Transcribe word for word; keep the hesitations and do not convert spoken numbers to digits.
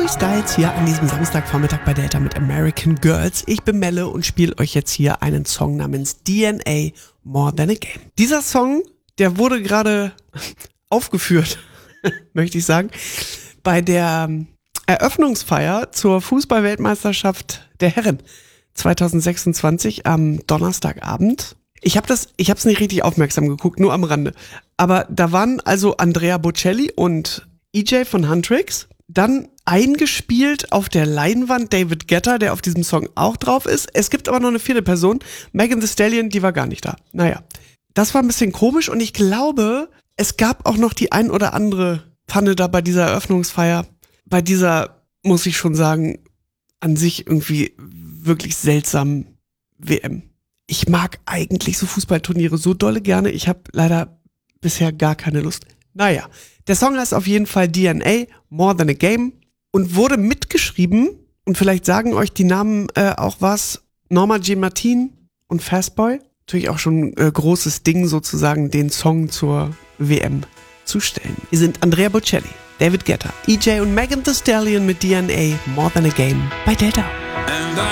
Harry Styles hier an diesem Samstagvormittag bei Delta mit American Girls. Ich bin Melle und spiele euch jetzt hier einen Song namens D N A More Than a Game. Dieser Song, der wurde gerade aufgeführt, möchte ich sagen, bei der Eröffnungsfeier zur Fußball-Weltmeisterschaft der Herren zwanzig sechsundzwanzig am Donnerstagabend. Ich habe das, ich habe es nicht richtig aufmerksam geguckt, nur am Rande. Aber da waren also Andrea Bocelli und E J von Huntrix, dann eingespielt auf der Leinwand David Guetta, der auf diesem Song auch drauf ist. Es gibt aber noch eine vierte Person, Megan Thee Stallion, die war gar nicht da. Naja, das war ein bisschen komisch und ich glaube, es gab auch noch die ein oder andere Panne da bei dieser Eröffnungsfeier. Bei dieser, muss ich schon sagen, an sich irgendwie wirklich seltsamen W M. Ich mag eigentlich so Fußballturniere so dolle gerne. Ich habe leider bisher gar keine Lust. Naja, der Song heißt auf jeden Fall D N A, More Than a Game und wurde mitgeschrieben und vielleicht sagen euch die Namen äh, auch was. Norma Jean Martin und Fastboy. Natürlich auch schon ein äh, großes Ding sozusagen, den Song zur W M zu stellen. Hier sind Andrea Bocelli, David Guetta, E J und Megan Thee Stallion mit D N A, More Than a Game bei Delta. And I